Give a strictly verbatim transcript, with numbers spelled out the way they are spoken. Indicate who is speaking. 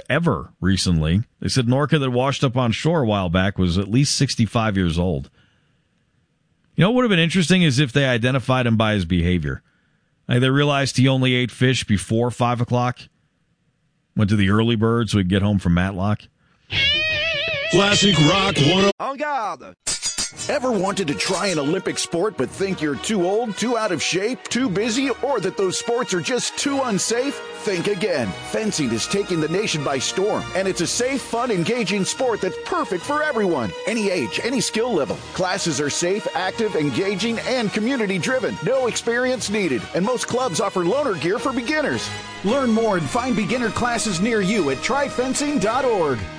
Speaker 1: ever recently. They said an orca that washed up on shore a while back was at least sixty-five years old. You know what would have been interesting is if they identified him by his behavior. Like they realized he only ate fish before five o'clock. Went to the early bird so he'd get home from Matlock.
Speaker 2: Classic Rock one oh.
Speaker 3: En garde! Ever wanted to try an Olympic sport but think you're too old, too out of shape, too busy, or that those sports are just too unsafe? Think again. Fencing is taking the nation by storm, and it's a safe, fun, engaging sport that's perfect for everyone. Any age, any skill level. Classes are safe, active, engaging, and community-driven. No experience needed, and most clubs offer loaner gear for beginners. Learn more and find beginner classes near you at try fencing dot org.